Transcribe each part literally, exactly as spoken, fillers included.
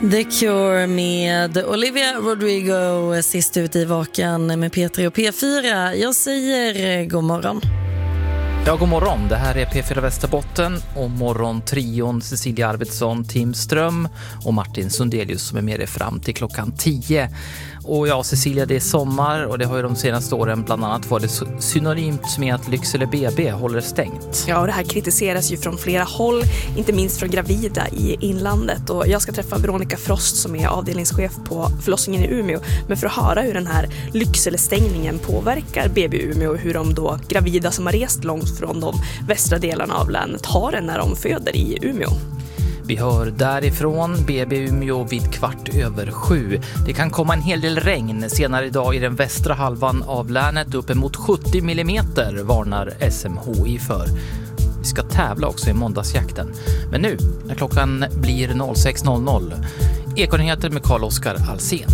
The Cure med Olivia Rodrigo sist ut i Vakan med P tre och P fyra. Jag säger god morgon. Ja, god morgon. Det här är P fyra Västerbotten och morgontrion Cecilia Arvidsson, Tim Ström och Martin Sundelius som är med dig fram till klockan tio. Och ja, Cecilia, det är sommar och det har ju de senaste åren bland annat varit synonymt med att Lycksele B B håller stängt. Ja, och det här kritiseras ju från flera håll, inte minst från gravida i inlandet. Och jag ska träffa Veronica Frost som är avdelningschef på förlossningen i Umeå, men för att höra hur den här Lycksele-stängningen påverkar B B Umeå och hur de då gravida som har rest långt från de västra delarna av länet har det när de föder i Umeå. Vi hör därifrån B B Umeå vid kvart över sju. Det kan komma en hel del regn senare idag i den västra halvan av länet. Uppemot sjuttio millimeter varnar S M H I för. Vi ska tävla också i måndagsjakten. Men nu, när klockan blir sex noll noll, Ekonyheter med Carl-Oskar Alsen.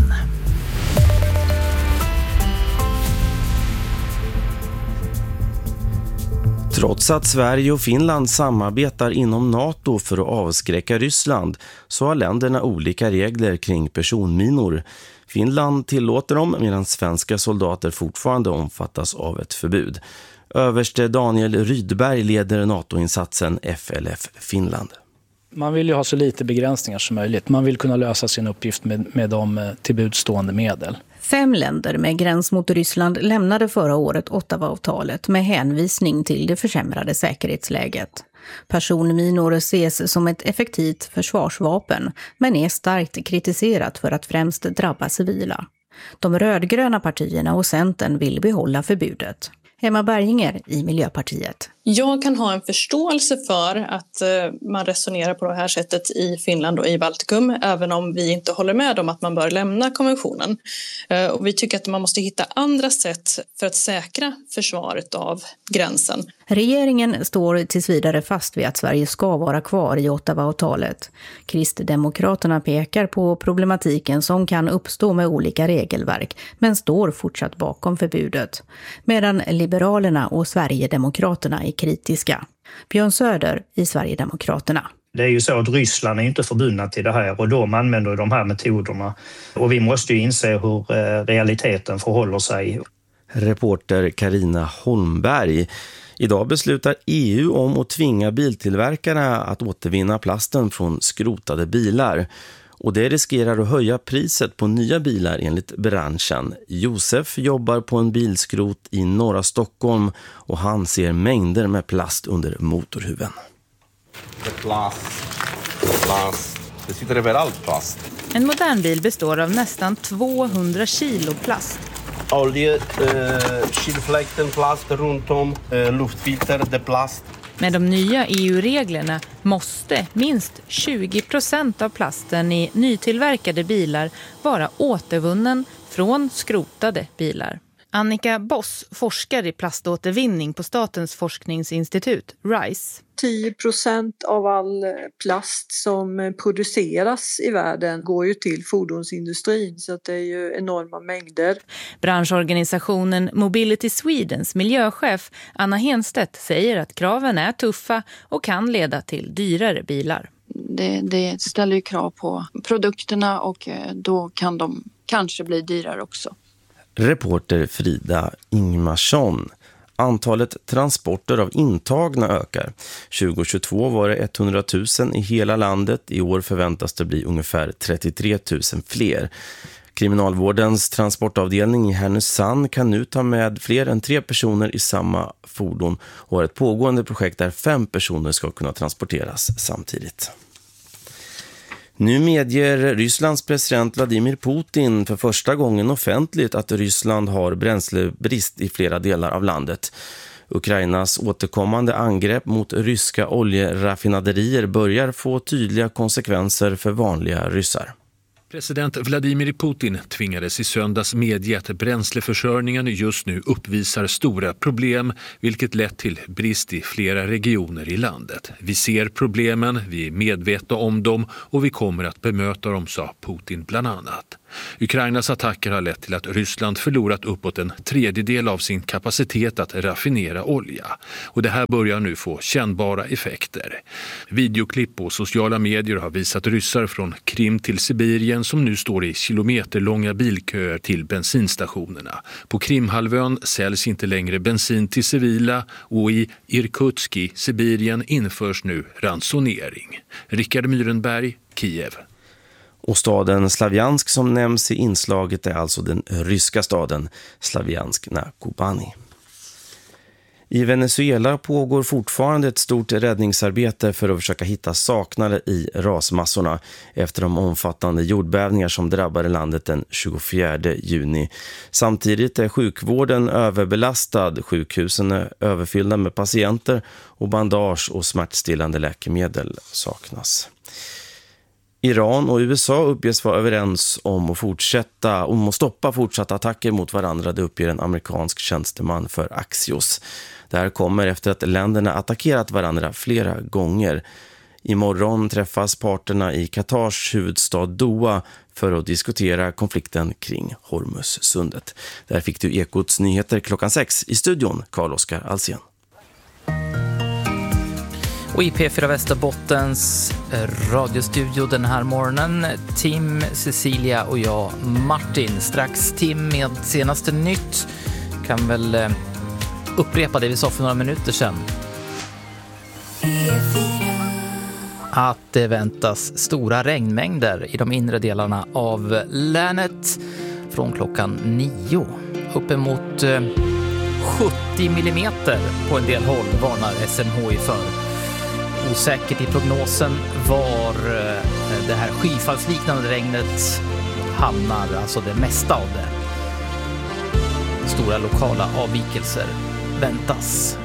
Trots att Sverige och Finland samarbetar inom NATO för att avskräcka Ryssland så har länderna olika regler kring personminor. Finland tillåter dem medan svenska soldater fortfarande omfattas av ett förbud. Överste Daniel Rydberg leder NATO-insatsen F L F Finland. Man vill ju ha så lite begränsningar som möjligt. Man vill kunna lösa sin uppgift med, med de tillbudstående medel. Fem länder med gräns mot Ryssland lämnade förra året Ottawa-avtalet med hänvisning till det försämrade säkerhetsläget. Personminor ses som ett effektivt försvarsvapen men är starkt kritiserat för att främst drabba civila. De rödgröna partierna och Centern vill behålla förbudet. Emma Berginger i Miljöpartiet. Jag kan ha en förståelse för att man resonerar på det här sättet i Finland och i Baltikum, även om vi inte håller med om att man bör lämna konventionen. Och vi tycker att man måste hitta andra sätt för att säkra försvaret av gränsen. Regeringen står tills vidare fast vid att Sverige ska vara kvar i Ottawa-avtalet. Kristdemokraterna pekar på problematiken som kan uppstå med olika regelverk, men står fortsatt bakom förbudet. Medan Liberalerna och Sverigedemokraterna är kritiska. Björn Söder i Sverigedemokraterna. Det är ju så att Ryssland är inte förbundna till det här och de använder de här metoderna. Och vi måste ju inse hur realiteten förhåller sig. Reporter Carina Holmberg. Idag beslutar E U om att tvinga biltillverkarna att återvinna plasten från skrotade bilar. Och det riskerar att höja priset på nya bilar enligt branschen. Josef jobbar på en bilskrot i norra Stockholm och han ser mängder med plast under motorhuven. Det är plast, plast, det sitter överallt plast. En modern bil består av nästan tvåhundra kilo plast. Olje, eh, kylfläkten, plast runt om, eh, luftfilter, det är plast. Med de nya E U-reglerna måste minst tjugo procent av plasten i nytillverkade bilar vara återvunnen från skrotade bilar. Annika Boss forskar i plaståtervinning på Statens forskningsinstitut, RISE. tio procent av all plast som produceras i världen går ju till fordonsindustrin, så att det är ju enorma mängder. Branschorganisationen Mobility Swedens miljöchef Anna Henstedt säger att kraven är tuffa och kan leda till dyrare bilar. Det, det ställer ju krav på produkterna och då kan de kanske bli dyrare också. Reporter Frida Ingmarsson. Antalet transporter av intagna ökar. tjugo tjugotvå var det etthundratusen i hela landet. I år förväntas det bli ungefär trettiotre tusen fler. Kriminalvårdens transportavdelning i Härnösand kan nu ta med fler än tre personer i samma fordon och har ett pågående projekt där fem personer ska kunna transporteras samtidigt. Nu medger Rysslands president Vladimir Putin för första gången offentligt att Ryssland har bränslebrist i flera delar av landet. Ukrainas återkommande angrepp mot ryska oljeraffinaderier börjar få tydliga konsekvenser för vanliga ryssar. President Vladimir Putin tvingades i söndags medge att bränsleförsörjningen just nu uppvisar stora problem, vilket lett till brist i flera regioner i landet. Vi ser problemen, vi är medvetna om dem och vi kommer att bemöta dem, sa Putin bland annat. Ukrainas attacker har lett till att Ryssland förlorat uppåt en tredjedel av sin kapacitet att raffinera olja. Och det här börjar nu få kännbara effekter. Videoklipp på sociala medier har visat ryssar från Krim till Sibirien som nu står i kilometerlånga bilköer till bensinstationerna. På Krimhalvön säljs inte längre bensin till civila och i Irkutsk i Sibirien införs nu ransonering. Rickard Myrenberg, Kiev. Och staden Slavjansk som nämns i inslaget är alltså den ryska staden Slavjansk na Kubani. I Venezuela pågår fortfarande ett stort räddningsarbete för att försöka hitta saknade i rasmassorna efter de omfattande jordbävningar som drabbade landet den tjugofjärde juni. Samtidigt är sjukvården överbelastad, sjukhusen är överfyllda med patienter och bandage och smärtstillande läkemedel saknas. Iran och U S A uppges vara överens om att fortsätta om att stoppa fortsatta attacker mot varandra, det uppger en amerikansk tjänsteman för Axios. Det här kommer efter att länderna attackerat varandra flera gånger. Imorgon träffas parterna i Katars huvudstad Doha för att diskutera konflikten kring Hormuzsundet. Där fick du Ekots nyheter klockan sex i studion, Carl-Oskar Alsen. Och i P fyra Västerbottens radiostudio den här morgonen, Tim, Cecilia och jag, Martin. Strax Tim med senaste nytt. Kan väl upprepa det vi sa för några minuter sedan. Att det väntas stora regnmängder i de inre delarna av länet från klockan nio. Uppemot sjuttio millimeter på en del håll varnar S M H I för. Osäkert i prognosen var det här skyfallsliknande regnet hamnar, alltså det mesta av det. Stora lokala avvikelser väntas.